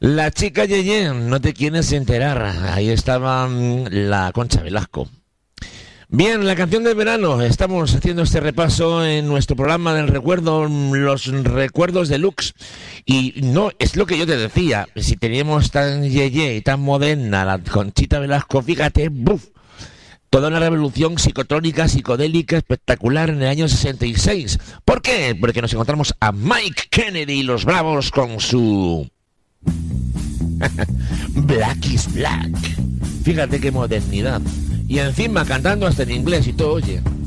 La chica Yeye, no te quieres enterar. Ahí estaba la Concha Velasco. Bien, la canción del verano. Estamos haciendo este repaso en nuestro programa del recuerdo, los recuerdos deluxe. Y no, es lo que yo te decía. Si teníamos tan Yeye y tan moderna la Conchita Velasco, fíjate, ¡buf! Toda una revolución psicotrónica, psicodélica, espectacular en el año 66. ¿Por qué? Porque nos encontramos a Mike Kennedy y los Bravos con su... Black is Black. Fíjate qué modernidad. Y encima cantando hasta en inglés y todo, oye.